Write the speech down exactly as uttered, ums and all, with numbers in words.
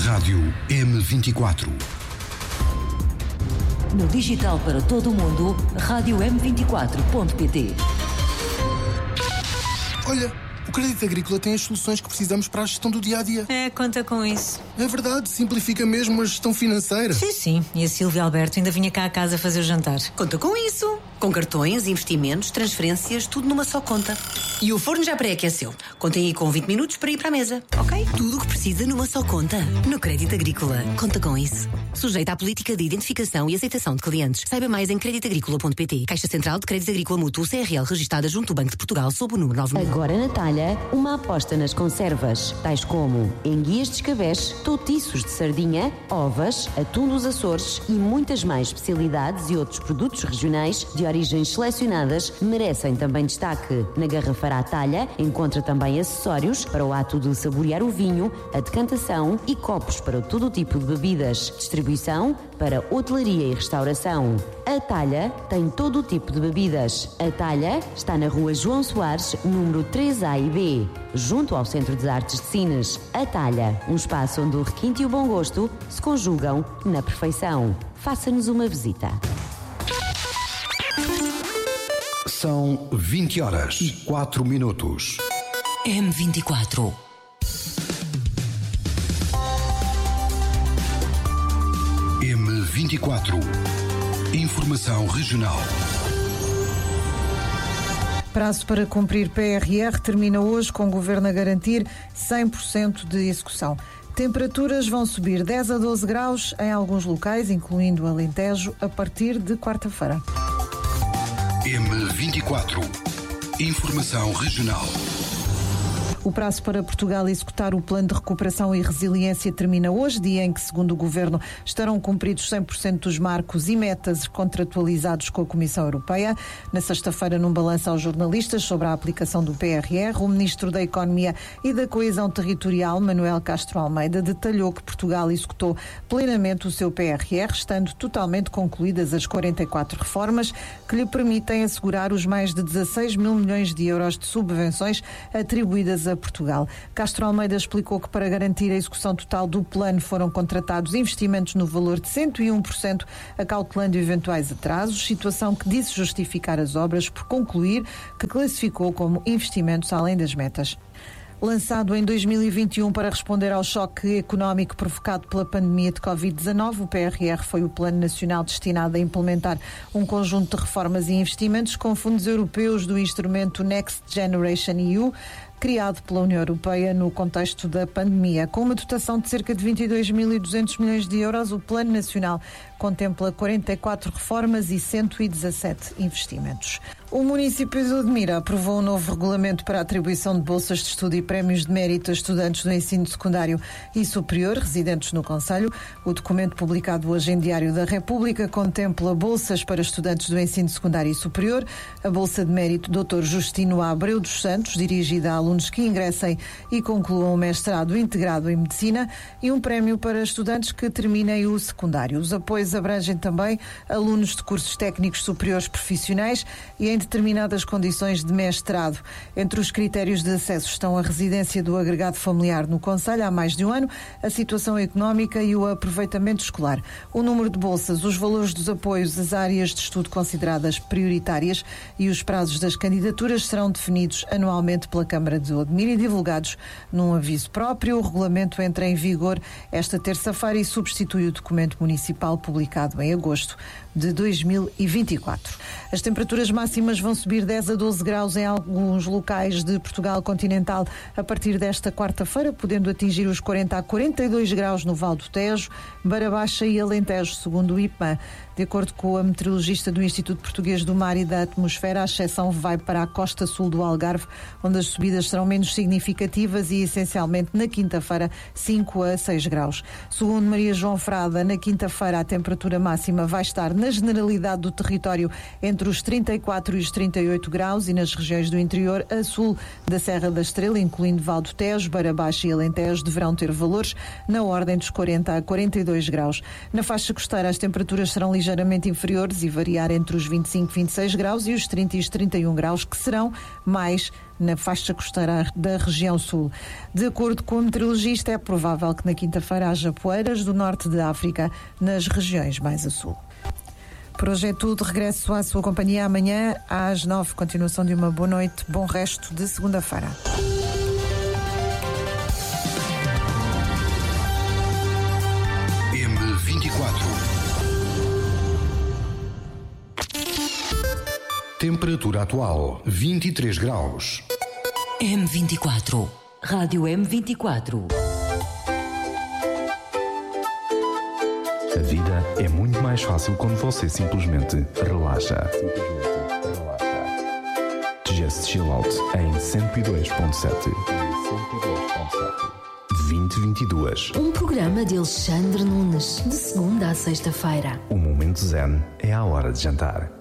Rádio M vinte e quatro. No digital para todo o mundo, rádio m vinte e quatro ponto pt. Olha, o Crédito Agrícola tem as soluções que precisamos para a gestão do dia-a-dia. É, conta com isso. É verdade, simplifica mesmo a gestão financeira. Sim, sim. E a Silvia Alberto ainda vinha cá a casa fazer o jantar. Conta com isso. Com cartões, investimentos, transferências, tudo numa só conta. E o forno já pré-aqueceu. Contem aí com vinte minutos para ir para a mesa, ok? Tudo o que precisa numa só conta. No Crédito Agrícola. Conta com isso. Sujeita à política de identificação e aceitação de clientes. Saiba mais em crédito agrícola ponto pt. Caixa Central de Crédito Agrícola Mútuo C R L registada junto ao Banco de Portugal sob o número nove mil. Agora, Natália, uma aposta nas conservas, tais como enguias de escabeche, toutiços de sardinha, ovas, atum dos Açores e muitas mais especialidades e outros produtos regionais de origens selecionadas merecem também destaque. Na garrafeira à talha encontra também acessórios para o ato de saborear o vinho, a decantação e copos para todo o tipo de bebidas. Distribuição para hotelaria e restauração. A Talha tem todo o tipo de bebidas. A Talha está na rua João Soares, número três A e B, junto ao Centro de Artes de Sines. A Talha, um espaço onde o requinte e o bom gosto se conjugam na perfeição. Faça-nos uma visita. São vinte horas e quatro minutos. M vinte e quatro. M vinte e quatro. Informação regional. Prazo para cumprir P R R termina hoje, com o Governo a garantir cem por cento de execução. Temperaturas vão subir dez a doze graus em alguns locais, incluindo Alentejo, a partir de quarta-feira. M vinte e quatro. Informação regional. O prazo para Portugal executar o Plano de Recuperação e Resiliência termina hoje, dia em que, segundo o Governo, estarão cumpridos cem por cento dos marcos e metas contratualizados com a Comissão Europeia. Na sexta-feira, num balanço aos jornalistas sobre a aplicação do P R R, o Ministro da Economia e da Coesão Territorial, Manuel Castro Almeida, detalhou que Portugal executou plenamente o seu P R R, estando totalmente concluídas as quarenta e quatro reformas que lhe permitem assegurar os mais de dezasseis mil milhões de euros de subvenções atribuídas a a Portugal. Castro Almeida explicou que para garantir a execução total do plano foram contratados investimentos no valor de cento e um por cento, acautelando eventuais atrasos, situação que disse justificar as obras por concluir que classificou como investimentos além das metas. Lançado em dois mil e vinte e um para responder ao choque económico provocado pela pandemia de covid dezanove, o P R R foi o plano nacional destinado a implementar um conjunto de reformas e investimentos com fundos europeus do instrumento Next Generation E U, criado pela União Europeia no contexto da pandemia. Com uma dotação de cerca de vinte e dois mil e duzentos milhões de euros, o Plano Nacional contempla quarenta e quatro reformas e cento e dezassete investimentos. O município de Odmira aprovou um novo regulamento para a atribuição de bolsas de estudo e prémios de mérito a estudantes do ensino secundário e superior residentes no concelho. O documento, publicado hoje em Diário da República, contempla bolsas para estudantes do ensino secundário e superior, a bolsa de mérito doutor Justino Abreu dos Santos, dirigida a alunos que ingressem e concluam o mestrado integrado em medicina, e um prémio para estudantes que terminem o secundário. Os apoios abrangem também alunos de cursos técnicos superiores profissionais e em determinadas condições de mestrado. Entre os critérios de acesso estão a residência do agregado familiar no concelho há mais de um ano, a situação económica e o aproveitamento escolar. O número de bolsas, os valores dos apoios, as áreas de estudo consideradas prioritárias e os prazos das candidaturas serão definidos anualmente pela Câmara de Odmira e divulgados num aviso próprio. O regulamento entra em vigor esta terça-feira e substitui o documento municipal publicado em agosto de dois mil e vinte e quatro. As temperaturas máximas vão subir dez a doze graus em alguns locais de Portugal continental a partir desta quarta-feira, podendo atingir os quarenta a quarenta e dois graus no Val do Tejo, Beira Baixa e Alentejo, segundo o IPMA. De acordo com a meteorologista do Instituto Português do Mar e da Atmosfera, a exceção vai para a costa sul do Algarve, onde as subidas serão menos significativas e, essencialmente, na quinta-feira, cinco a seis graus. Segundo Maria João Frada, na quinta-feira a temperatura máxima vai estar na generalidade do território entre os trinta e quatro e os trinta e oito graus e nas regiões do interior a sul da Serra da Estrela, incluindo Val do Tejo, Beira Baixa e Alentejo, deverão ter valores na ordem dos quarenta a quarenta e dois graus. Na faixa costeira as temperaturas serão ligeiramente ligeiramente inferiores e variar entre os vinte e cinco e vinte e seis graus e os trinta e os trinta e um graus, que serão mais na faixa costeira da região sul. De acordo com o meteorologista, é provável que na quinta-feira haja poeiras do norte de África nas regiões mais a sul. Por hoje é tudo. Regresso à sua companhia amanhã às nove. Continuação de uma boa noite. Bom resto de segunda-feira. M vinte e quatro. Temperatura atual vinte e três graus. M vinte e quatro. Rádio M vinte e quatro. A vida é muito mais fácil quando você simplesmente relaxa. Just Chill Out em cento e dois ponto sete. vinte e vinte e dois. Um programa de Alexandre Nunes, de segunda a sexta-feira. O momento zen é a hora de jantar.